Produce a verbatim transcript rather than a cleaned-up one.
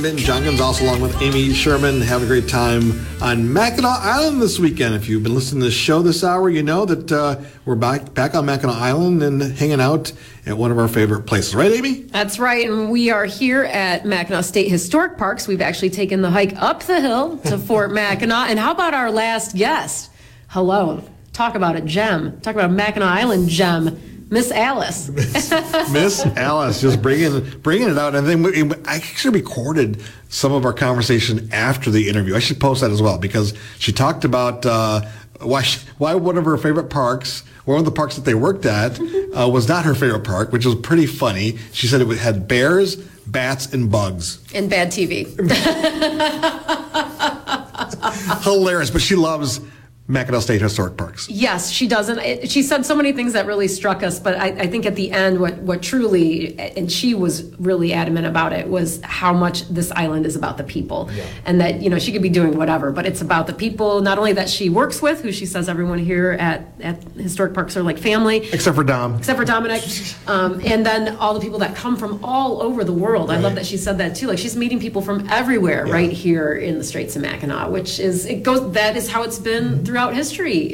John Gonzalez along with Amy Sherman having a great time on Mackinac Island this weekend. If you've been listening to the show this hour, you know that uh, we're back back on Mackinac Island and hanging out at one of our favorite places. Right, Amy? That's right, and we are here at Mackinac State Historic Parks. We've actually taken the hike up the hill to Fort Mackinac. And how about our last guest? Hello. Talk about a gem. Talk about a Mackinac Island gem. Miss Alice. Miss Alice, just bringing bringing it out. And then we, I actually recorded some of our conversation after the interview. I should post that as well because she talked about uh, why she, why one of her favorite parks, one of the parks that they worked at, uh, was not her favorite park, which was pretty funny. She said it had bears, bats, and bugs. And bad T V. Hilarious, but she loves Mackinac State Historic Parks. Yes, she doesn't. It, she said so many things that really struck us, but I, I think at the end, what, what truly, and she was really adamant about it, was how much this island is about the people. Yeah. And that, you know, she could be doing whatever, but it's about the people, not only that she works with, who she says everyone here at, at Historic Parks are like family. Except for Dom. Except for Dominic. Um, and then all the people that come from all over the world. Right. I love that she said that too. Like she's meeting people from everywhere yeah. right here in the Straits of Mackinac, which is, it goes, that is how it's been throughout history.